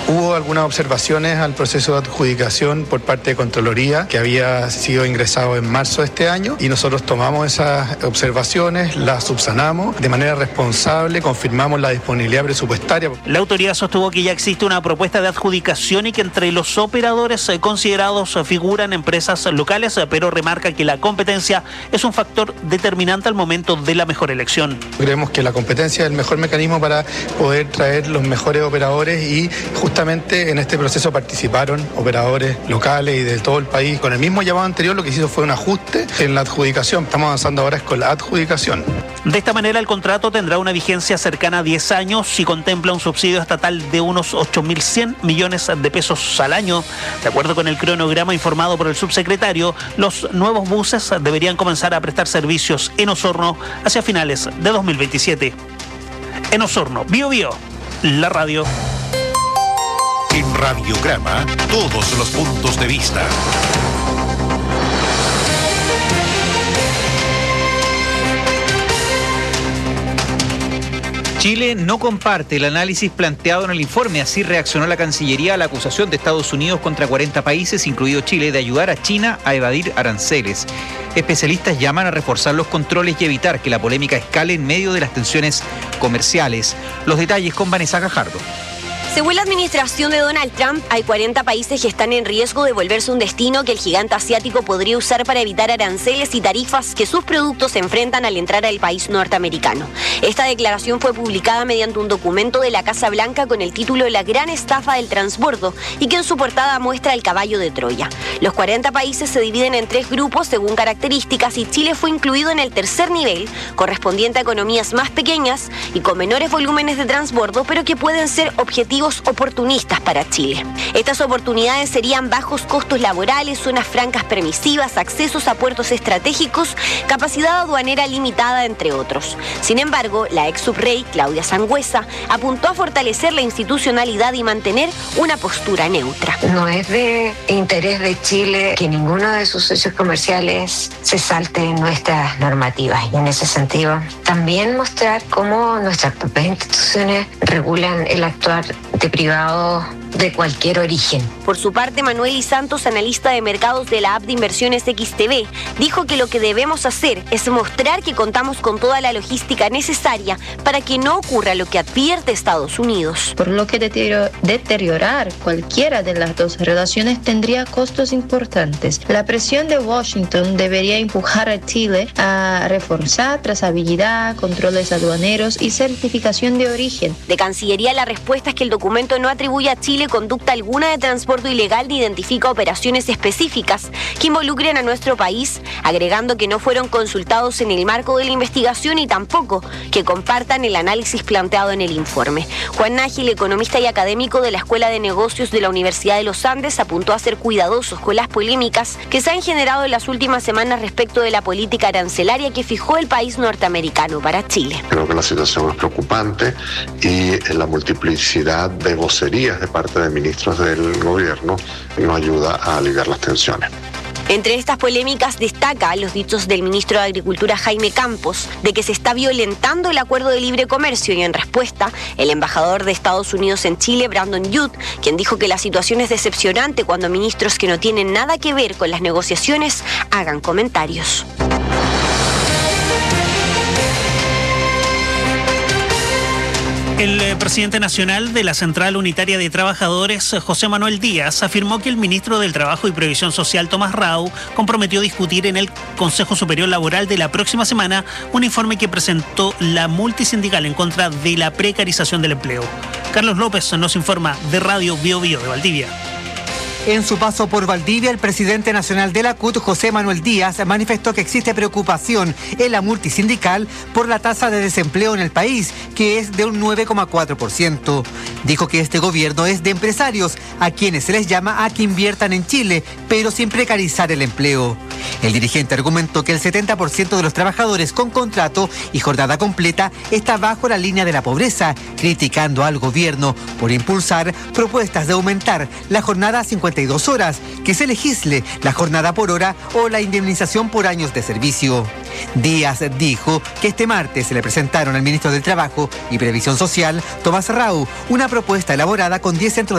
Hubo algunas observaciones al proceso de adjudicación por parte de Contraloría que había sido ingresado en marzo de este año y nosotros tomamos esas observaciones, las subsanamos de manera responsable, confirmamos la disponibilidad presupuestaria. La autoridad sostuvo que ya existe una propuesta de adjudicación y que entre los operadores considerados figuran empresas locales, pero remarca que la competencia es un factor determinante al momento de la mejor elección. Creemos que la competencia es el mejor mecanismo para poder traer los mejores operadores y justamente en este proceso participaron operadores locales y de todo el país. Con el mismo llamado anterior lo que se hizo fue un ajuste en la adjudicación. Estamos avanzando ahora con la adjudicación. De esta manera el contrato tendrá una vigencia cercana a 10 años y contempla un subsidio estatal de unos 8.100 millones de pesos al año. De acuerdo con el cronograma informado por el subsecretario, los nuevos buses deberían comenzar a prestar servicios en Osorno hacia finales de 2027. En Osorno, Bio Bio, la radio. En Radiograma, todos los puntos de vista. Chile no comparte el análisis planteado en el informe. Así reaccionó la Cancillería a la acusación de Estados Unidos contra 40 países, incluido Chile, de ayudar a China a evadir aranceles. Especialistas llaman a reforzar los controles y evitar que la polémica escale en medio de las tensiones comerciales. Los detalles con Vanessa Gajardo. Según la administración de Donald Trump, hay 40 países que están en riesgo de volverse un destino que el gigante asiático podría usar para evitar aranceles y tarifas que sus productos enfrentan al entrar al país norteamericano. Esta declaración fue publicada mediante un documento de la Casa Blanca con el título La gran estafa del transbordo y que en su portada muestra el caballo de Troya. Los 40 países se dividen en 3 grupos según características y Chile fue incluido en el tercer nivel, correspondiente a economías más pequeñas y con menores volúmenes de transbordo, pero que pueden ser objetivos oportunistas para Chile. Estas oportunidades serían bajos costos laborales, zonas francas permisivas, accesos a puertos estratégicos, capacidad aduanera limitada, entre otros. Sin embargo, la ex subrey Claudia Sangüesa apuntó a fortalecer la institucionalidad y mantener una postura neutra. No es de interés de Chile que ninguno de sus socios comerciales se salte nuestras normativas y en ese sentido también mostrar cómo nuestras propias instituciones regulan el actuar de privados de cualquier origen. Por su parte, Manuel Y. Santos, analista de mercados de la app de inversiones XTB, dijo que lo que debemos hacer es mostrar que contamos con toda la logística necesaria para que no ocurra lo que advierte Estados Unidos. Por lo que deteriorar cualquiera de las dos relaciones tendría costos importantes. La presión de Washington debería empujar a Chile a reforzar trazabilidad, controles aduaneros y certificación de origen. De Cancillería, la respuesta es que el documento no atribuye a Chile conducta alguna de transporte ilegal ni identifica operaciones específicas que involucren a nuestro país, agregando que no fueron consultados en el marco de la investigación y tampoco que compartan el análisis planteado en el informe. Juan Nájil, economista y académico de la Escuela de Negocios de la Universidad de los Andes, apuntó a ser cuidadosos con las polémicas que se han generado en las últimas semanas respecto de la política arancelaria que fijó el país norteamericano para Chile. Creo que la situación es preocupante y la multiplicidad de vocerías de parte de ministros del gobierno nos ayuda a aliviar las tensiones. Entre estas polémicas destaca los dichos del ministro de Agricultura Jaime Campos de que se está violentando el acuerdo de libre comercio y en respuesta el embajador de Estados Unidos en Chile, Brandon Youth, quien dijo que la situación es decepcionante cuando ministros que no tienen nada que ver con las negociaciones hagan comentarios. El presidente nacional de la Central Unitaria de Trabajadores, José Manuel Díaz, afirmó que el ministro del Trabajo y Previsión Social, Tomás Rau, comprometió discutir en el Consejo Superior Laboral de la próxima semana un informe que presentó la multisindical en contra de la precarización del empleo. Carlos López nos informa de Radio Bio Bio de Valdivia. En su paso por Valdivia, el presidente nacional de la CUT, José Manuel Díaz, manifestó que existe preocupación en la multisindical por la tasa de desempleo en el país, que es de un 9,4%. Dijo que este gobierno es de empresarios, a quienes se les llama a que inviertan en Chile, pero sin precarizar el empleo. El dirigente argumentó que el 70% de los trabajadores con contrato y jornada completa está bajo la línea de la pobreza, criticando al gobierno por impulsar propuestas de aumentar la jornada a 52 horas, que se legisle la jornada por hora o la indemnización por años de servicio. Díaz dijo que este martes se le presentaron al ministro del Trabajo y Previsión Social, Tomás Rau, una propuesta elaborada con 10 centros